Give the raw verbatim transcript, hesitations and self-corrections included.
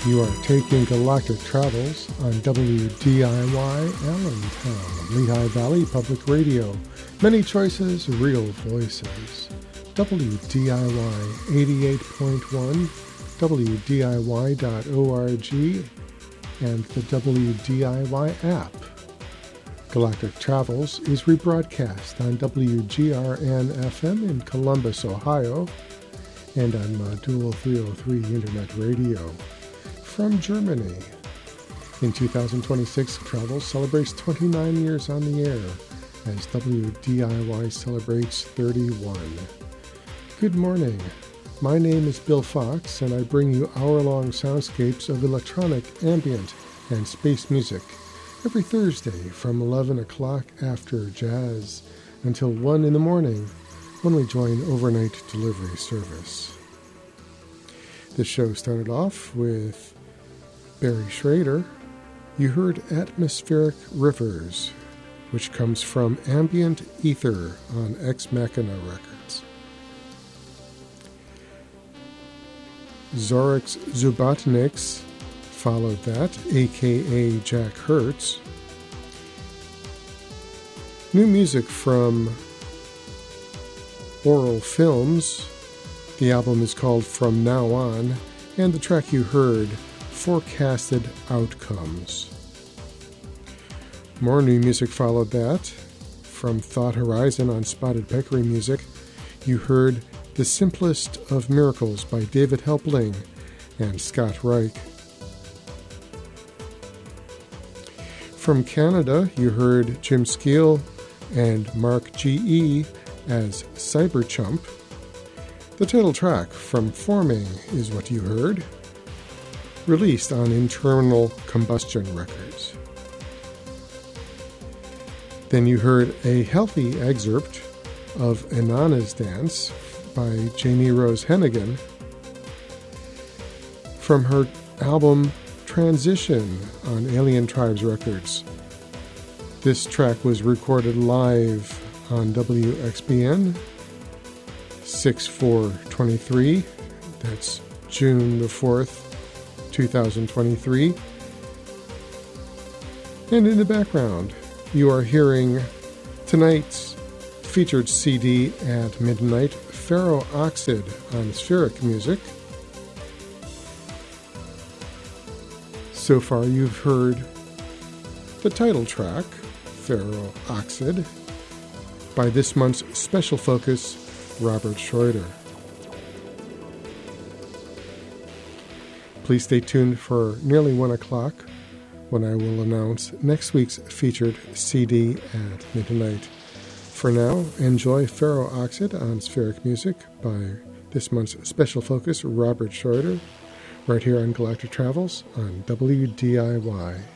You are taking Galactic Travels on W D I Y Allentown, Lehigh Valley Public Radio. Many choices, real voices. W D I Y eighty-eight point one, W D I Y dot org, and the W D I Y app. Galactic Travels is rebroadcast on W G R N F M in Columbus, Ohio, and on Module three oh three Internet Radio. From Germany. In two thousand twenty-six, Travels celebrates twenty-nine years on the air as W D I Y celebrates thirty-one. Good morning. My name is Bill Fox, and I bring you hour-long soundscapes of electronic, ambient, and space music every Thursday from eleven o'clock after jazz until one in the morning when we join overnight delivery service. This show started off with Barry Schrader. You heard Atmospheric Rivers, which comes from Ambient Ether on Ex Machina Records. Zorix Zubotniks followed that, aka Jack Hertz. New music from Oral Films. The album is called From Now On, and the track you heard, Forecasted Outcomes. More new music followed that. From Thought Horizon on Spotted Peccary Music, you heard The Simplest of Miracles by David Helpling and Scott Reich. From Canada, you heard Jim Skeel and Mark G E as Cyberchump. The title track, From Forming, is what you heard, released on Internal Combustion Records. Then you heard a healthy excerpt of Inanna's Dance by Jamie Rose Hennigan from her album Transition on Alien Tribes Records. This track was recorded live on W X B N six four twenty-three. That's June the fourth, two thousand twenty-three. And in the background, you are hearing tonight's featured C D at midnight, Ferro-Oxid on Spheric Music. So far you've heard the title track, Ferro-Oxid, by this month's special focus, Robert Schroeder. Please stay tuned for nearly one o'clock when I will announce next week's featured C D at midnight. For now, enjoy Ferro-Oxid on Spheric Music by this month's special focus, Robert Schroeder, right here on Galactic Travels on W D I Y.